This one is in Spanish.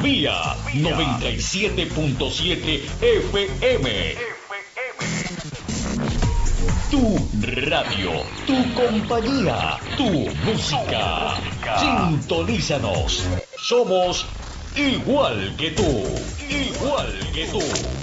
Vía 97.7 FM. Tu radio, tu compañía, tu música. Sintonízanos. Somos igual que tú, igual que tú.